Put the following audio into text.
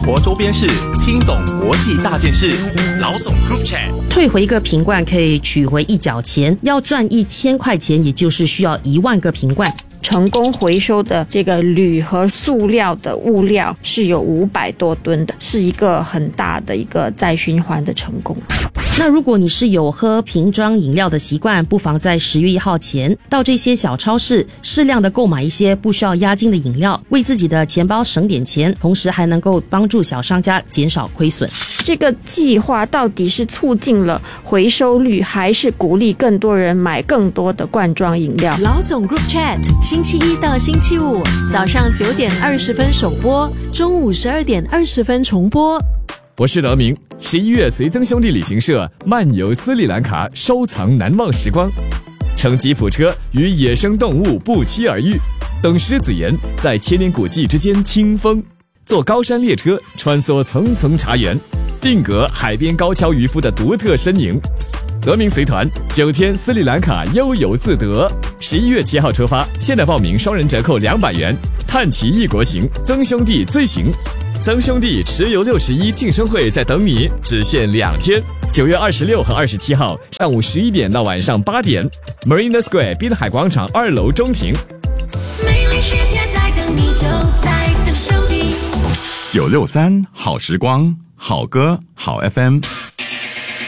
活周边事，听懂国际大件事。老总 Group Chat。 退回一个瓶罐可以取回1角钱，要赚1000块钱，也就是需要1万个瓶罐。 成功回收的这个铝和塑料的物料是有500多吨的，是一个很大的一个再循环的成功。 那如果你是有喝瓶装饮料的习惯，不妨在10月1号前到这些小超市适量的购买一些不需要押金的饮料，为自己的钱包省点钱，同时还能够帮助小商家减少亏损。 这个计划到底是促进了回收率，还是鼓励更多人买更多的罐装饮料？ 老总 Group Chat， 星期一到星期五早上9点20分首播，中午12点20分重播。 我是德明。11月随曾兄弟旅行社漫游斯里兰卡，收藏难忘时光，乘吉普车与野生动物不期而遇，等狮子岩在千年古迹之间听风，坐高山列车穿梭层层茶园，定格海边高跷渔夫的独特身影。德明随团9天斯里兰卡悠游自得，11月7号出发，现在报名双人折扣200元，探奇异国行，曾兄弟最行。曾兄弟持游61庆生会在等你，只限2天，9月26和27号上午11点到晚上8点 Marina Square 滨海广场2楼中庭。 美丽世界在等你，就在曾兄弟。 963好时光，好歌好 FM。